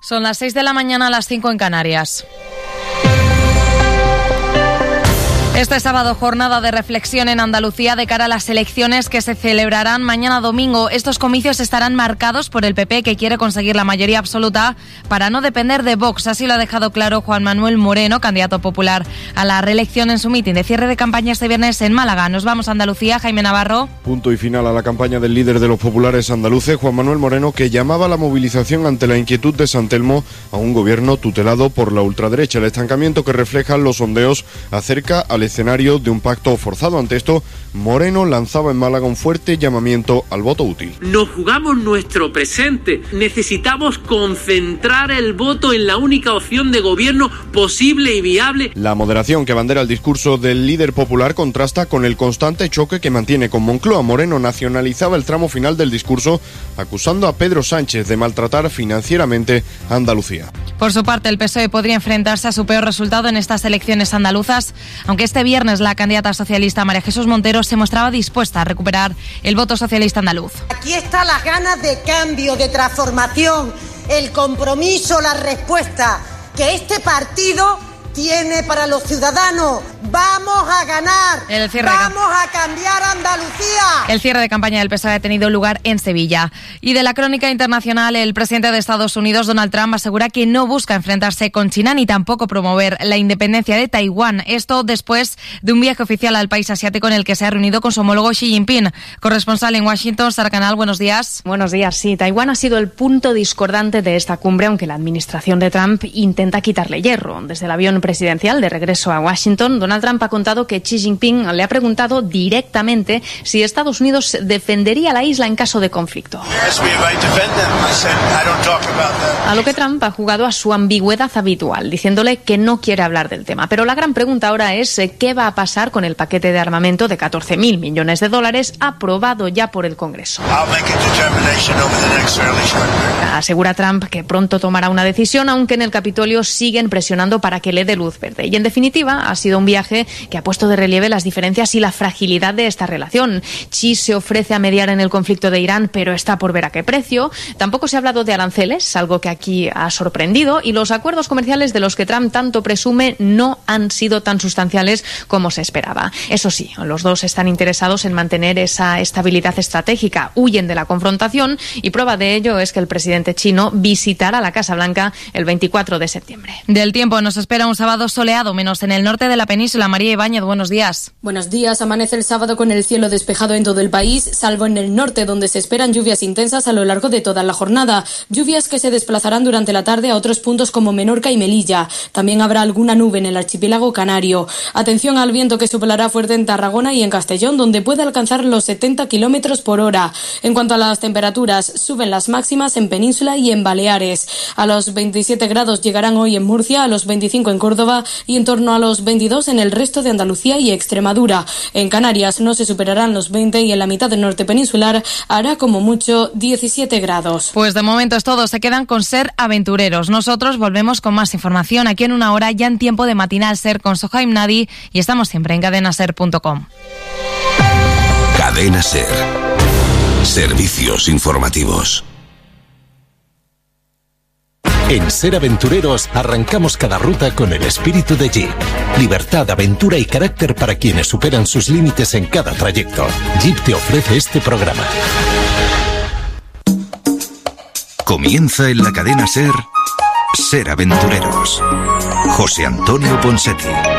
Son las 6 de la mañana, a las 5 en Canarias. Este sábado, jornada de reflexión en Andalucía de cara a las elecciones que se celebrarán mañana domingo. Estos comicios estarán marcados por el PP, que quiere conseguir la mayoría absoluta para no depender de Vox. Así lo ha dejado claro Juan Manuel Moreno, candidato popular a la reelección, en su mitin de cierre de campaña este viernes en Málaga. Nos vamos a Andalucía, Jaime Navarro. Punto y final a la campaña del líder de los populares andaluces, Juan Manuel Moreno, que llamaba a la movilización ante la inquietud de San Telmo a un gobierno tutelado por la ultraderecha. El estancamiento que reflejan los sondeos acerca al escenario de un pacto forzado. Ante esto, Moreno lanzaba en Málaga un fuerte llamamiento al voto útil. Nos jugamos nuestro presente. Necesitamos concentrar el voto en la única opción de gobierno posible y viable. La moderación que bandera el discurso del líder popular contrasta con el constante choque que mantiene con Moncloa. Moreno nacionalizaba el tramo final del discurso, acusando a Pedro Sánchez de maltratar financieramente a Andalucía. Por su parte, el PSOE podría enfrentarse a su peor resultado en estas elecciones andaluzas, aunque este viernes la candidata socialista María Jesús Montero se mostraba dispuesta a recuperar el voto socialista andaluz. Aquí están las ganas de cambio, de transformación, el compromiso, la respuesta que este partido tiene para los ciudadanos. ¡Vamos a ganar! ¡Vamos a cambiar Andalucía! El cierre de campaña del PSOE ha tenido lugar en Sevilla. Y de la crónica internacional, el presidente de Estados Unidos, Donald Trump, asegura que no busca enfrentarse con China ni tampoco promover la independencia de Taiwán. Esto después de un viaje oficial al país asiático en el que se ha reunido con su homólogo Xi Jinping. Corresponsal en Washington, Sara Canal, buenos días. Buenos días, sí. Taiwán ha sido el punto discordante de esta cumbre, aunque la administración de Trump intenta quitarle hierro. Desde el avión presidencial de regreso a Washington, Donald Trump ha contado que Xi Jinping le ha preguntado directamente si Estados Unidos defendería la isla en caso de conflicto. A lo que Trump ha jugado a su ambigüedad habitual, diciéndole que no quiere hablar del tema. Pero la gran pregunta ahora es qué va a pasar con el paquete de armamento de 14.000 millones de dólares aprobado ya por el Congreso. Asegura Trump que pronto tomará una decisión, aunque en el Capitolio siguen presionando para que le dé luz verde. Y en definitiva, ha sido un viaje que ha puesto de relieve las diferencias y la fragilidad de esta relación. Xi se ofrece a mediar en el conflicto de Irán, pero está por ver a qué precio. Tampoco se ha hablado de aranceles, algo que aquí ha sorprendido, y los acuerdos comerciales de los que Trump tanto presume no han sido tan sustanciales como se esperaba. Eso sí, los dos están interesados en mantener esa estabilidad estratégica, huyen de la confrontación, y prueba de ello es que el presidente chino visitará la Casa Blanca el 24 de septiembre. Del tiempo nos espera un sábado soleado, menos en el norte de la península. María Ibáñez, buenos días. Buenos días. Amanece el sábado con el cielo despejado en todo el país, salvo en el norte, donde se esperan lluvias intensas a lo largo de toda la jornada. Lluvias que se desplazarán durante la tarde a otros puntos como Menorca y Melilla. También habrá alguna nube en el archipiélago canario. Atención al viento, que soplará fuerte en Tarragona y en Castellón, donde puede alcanzar los 70 kilómetros por hora. En cuanto a las temperaturas, suben las máximas en Península y en Baleares. A los 27 grados llegarán hoy en Murcia, a los 25 en Córdoba y en torno a los 22 en el resto de Andalucía y Extremadura. En Canarias no se superarán los 20 y en la mitad del norte peninsular hará como mucho 17 grados. Pues de momento es todo, se quedan con Ser Aventureros. Nosotros volvemos con más información aquí en una hora, ya en tiempo de Matinal Ser con Sohaim Nadi, y estamos siempre en cadenaser.com. Cadena Ser. Servicios informativos. En Ser Aventureros arrancamos cada ruta con el espíritu de Jeep. Libertad, aventura y carácter para quienes superan sus límites en cada trayecto. Jeep te ofrece este programa. Comienza en la cadena Ser, Ser Aventureros. José Antonio Ponseti.